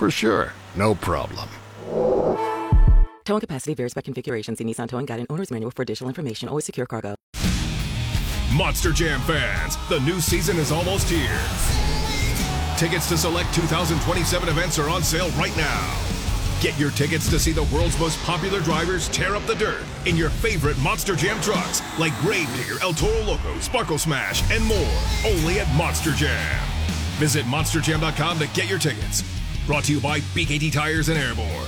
For sure, no problem. Towing capacity varies by configuration. See Nissan Towing Guide and Owner's Manual for additional information. Always secure cargo. Monster Jam fans, the new season is almost here. Tickets to select 2027 events are on sale right now. Get your tickets to see the world's most popular drivers tear up the dirt in your favorite Monster Jam trucks like Gravedigger, El Toro Loco, Sparkle Smash, and more. Only at Monster Jam. Visit monsterjam.com to get your tickets. Brought to you by BKT Tires and Airborne.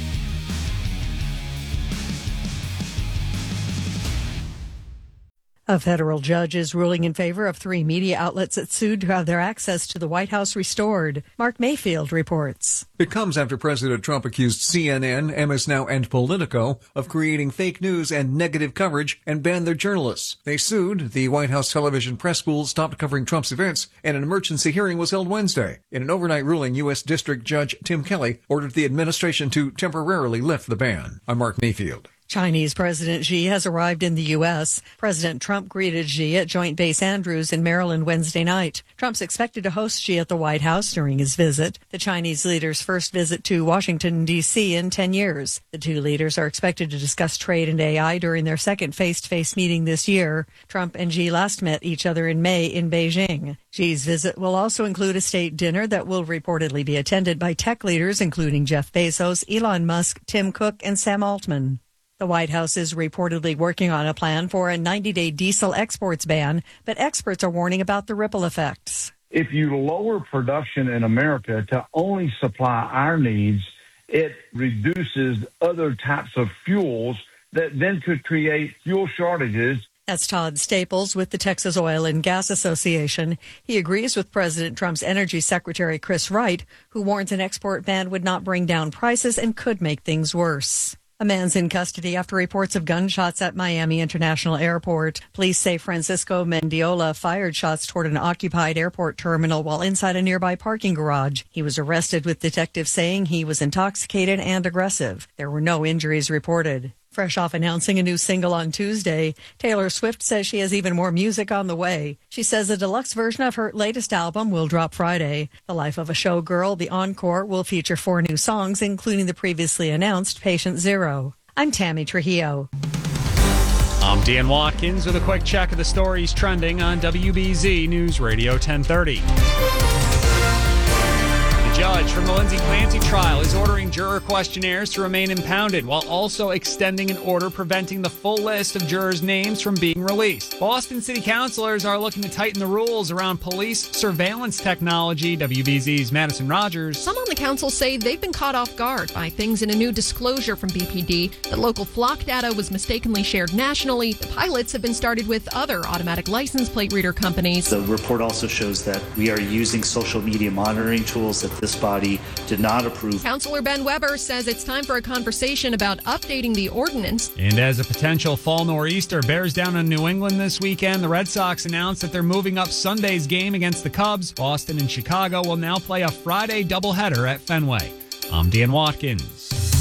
A federal judge is ruling in favor of 3 media outlets that sued to have their access to the White House restored. Mark Mayfield reports. It comes after President Trump accused CNN, MS Now, and Politico of creating fake news and negative coverage and banned their journalists. They sued. The White House television press school stopped covering Trump's events, and an emergency hearing was held Wednesday. In an overnight ruling, U.S. District Judge Tim Kelly ordered the administration to temporarily lift the ban. I'm Mark Mayfield. Chinese President Xi has arrived in the U.S. President Trump greeted Xi at Joint Base Andrews in Maryland Wednesday night. Trump's expected to host Xi at the White House during his visit, the Chinese leader's first visit to Washington, D.C. in 10 years. The two leaders are expected to discuss trade and AI during their second face-to-face meeting this year. Trump and Xi last met each other in May in Beijing. Xi's visit will also include a state dinner that will reportedly be attended by tech leaders including Jeff Bezos, Elon Musk, Tim Cook, and Sam Altman. The White House is reportedly working on a plan for a 90-day diesel exports ban, but experts are warning about the ripple effects. If you lower production in America to only supply our needs, it reduces other types of fuels that then could create fuel shortages. That's Todd Staples with the Texas Oil and Gas Association. He agrees with President Trump's Energy Secretary Chris Wright, who warns an export ban would not bring down prices and could make things worse. A man's in custody after reports of gunshots at Miami International Airport. Police say Francisco Mendiola fired shots toward an occupied airport terminal while inside a nearby parking garage. He was arrested with detectives saying he was intoxicated and aggressive. There were no injuries reported. Fresh off announcing a new single on Tuesday, Taylor Swift says she has even more music on the way. She says a deluxe version of her latest album will drop Friday. The Life of a Showgirl, the encore, will feature 4 new songs, including the previously announced Patient Zero. I'm Tammy Trujillo. I'm Dan Watkins with a quick check of the stories trending on WBZ News Radio 1030. Judge from the Lindsay Clancy trial is ordering juror questionnaires to remain impounded while also extending an order preventing the full list of jurors' names from being released. Boston City councilors are looking to tighten the rules around police surveillance technology. WBZ's Madison Rogers. Some on the council say they've been caught off guard by things in a new disclosure from BPD that local flock data was mistakenly shared nationally. The pilots have been started with other automatic license plate reader companies. The report also shows that we are using social media monitoring tools that this body did not approve. Councilor Ben Weber says it's time for a conversation about updating the ordinance. And as a potential fall nor'easter bears down on New England this weekend, the Red Sox announced that they're moving up Sunday's game against the Cubs. Boston and Chicago will now play a Friday doubleheader at Fenway. I'm Dan Watkins.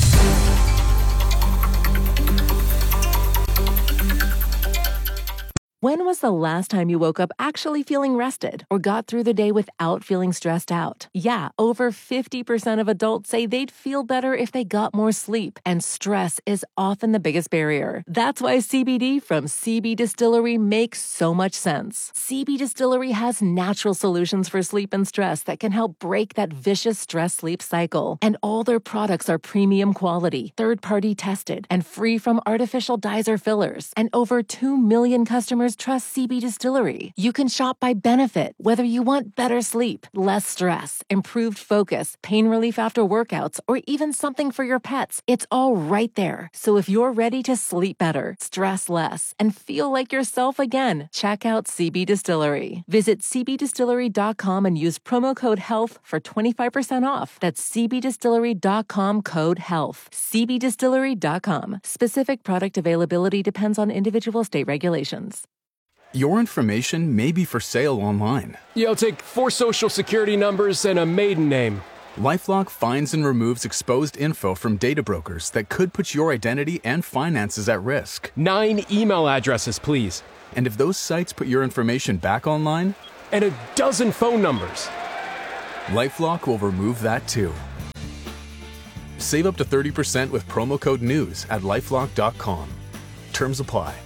When was the last time you woke up actually feeling rested or got through the day without feeling stressed out? Yeah, over 50% of adults say they'd feel better if they got more sleep, and stress is often the biggest barrier. That's why CBD from CB Distillery makes so much sense. CB Distillery has natural solutions for sleep and stress that can help break that vicious stress-sleep cycle. And all their products are premium quality, third-party tested, and free from artificial dyes or fillers. And over 2 million customers trust CB Distillery. You can shop by benefit, whether you want better sleep, less stress, improved focus, pain relief after workouts, or even something for your pets. It's all right there. So if you're ready to sleep better, stress less, and feel like yourself again, check out CB Distillery. Visit cbdistillery.com and use promo code HEALTH for 25% off. That's cbdistillery.com code HEALTH. cbdistillery.com. Specific product availability depends on individual state regulations. Your information may be for sale online. Yeah, I'll take 4 social security numbers and a maiden name. LifeLock finds and removes exposed info from data brokers that could put your identity and finances at risk. 9 email addresses, please. And if those sites put your information back online? And a dozen phone numbers. LifeLock will remove that too. Save up to 30% with promo code NEWS at LifeLock.com. Terms apply.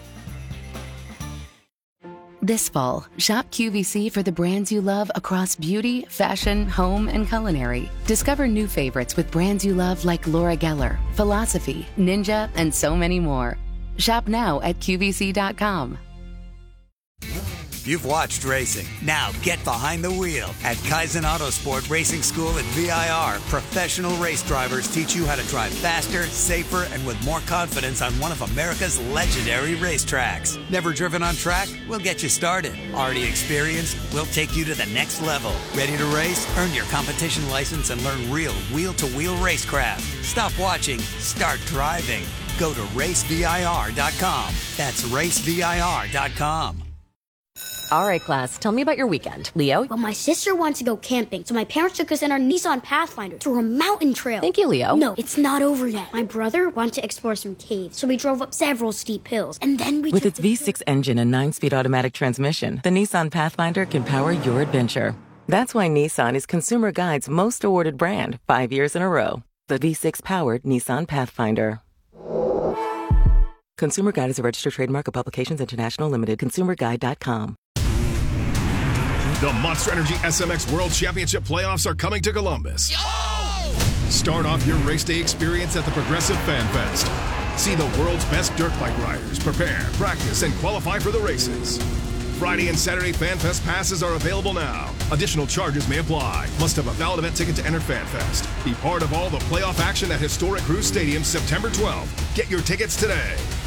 This fall, shop QVC for the brands you love across beauty, fashion, home, and culinary. Discover new favorites with brands you love like Laura Geller, Philosophy, Ninja, and so many more. Shop now at QVC.com. You've watched racing. Now get behind the wheel. At Kaizen Autosport Racing School at VIR, professional race drivers teach you how to drive faster, safer, and with more confidence on one of America's legendary racetracks. Never driven on track? We'll get you started. Already experienced? We'll take you to the next level. Ready to race? Earn your competition license and learn real wheel-to-wheel racecraft. Stop watching. Start driving. Go to racevir.com. That's racevir.com. All right, class, tell me about your weekend. Leo? Well, my sister wanted to go camping, so my parents took us in our Nissan Pathfinder through a mountain trail. Thank you, Leo. No, it's not over yet. My brother wanted to explore some caves, so we drove up several steep hills, and then we With its V6 engine and 9-speed automatic transmission, the Nissan Pathfinder can power your adventure. That's why Nissan is Consumer Guide's most awarded brand 5 years in a row. The V6-powered Nissan Pathfinder. Consumer Guide is a registered trademark of Publications International Limited. ConsumerGuide.com. The Monster Energy SMX World Championship playoffs are coming to Columbus. Start off your race day experience at the Progressive Fan Fest. See the world's best dirt bike riders prepare, practice, and qualify for the races. Friday and Saturday Fan Fest passes are available now. Additional charges may apply. Must have a valid event ticket to enter Fan Fest. Be part of all the playoff action at historic Cruise Stadium September 12th. Get your tickets today.